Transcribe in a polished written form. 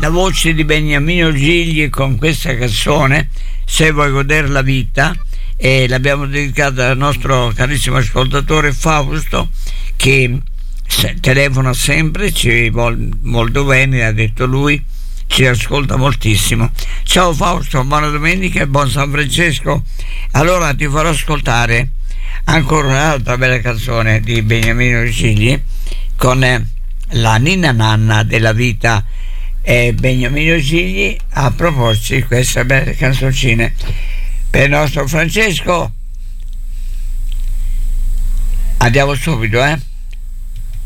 la voce di Beniamino Gigli con questa canzone Se vuoi godere la vita, e l'abbiamo dedicata al nostro carissimo ascoltatore Fausto, che telefona sempre, ci vuole molto bene, ha detto lui, ci ascolta moltissimo. Ciao Fausto, buona domenica e buon San Francesco. Allora ti farò ascoltare ancora un'altra bella canzone di Beniamino Gigli con la ninna nanna della vita, e Beniamino Gigli a proporci queste belle canzoncine per il nostro Francesco. Andiamo subito,